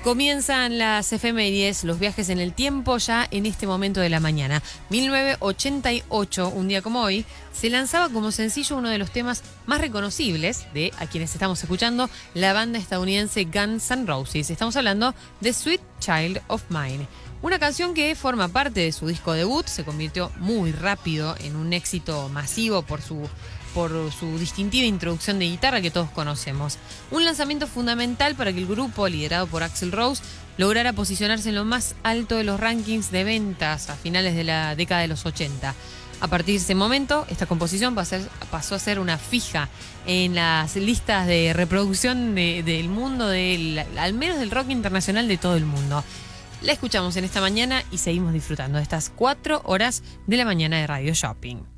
Comienzan las efemérides, los viajes en el tiempo ya en este momento de la mañana. 1988, un día como hoy, se lanzaba como sencillo uno de los temas más reconocibles de a quienes estamos escuchando, la banda estadounidense Guns N' Roses. Estamos hablando de Sweet Child of Mine. Una canción que forma parte de su disco debut, se convirtió muy rápido en un éxito masivo por su distintiva introducción de guitarra que todos conocemos. Un lanzamiento fundamental para que el grupo, liderado por Axl Rose, lograra posicionarse en lo más alto de los rankings de ventas a finales de la década de los 80. A partir de ese momento, esta composición pasó a ser una fija en las listas de reproducción del mundo, al menos del rock internacional de todo el mundo. La escuchamos en esta mañana y seguimos disfrutando de estas 4 horas de la mañana de Radio Shopping.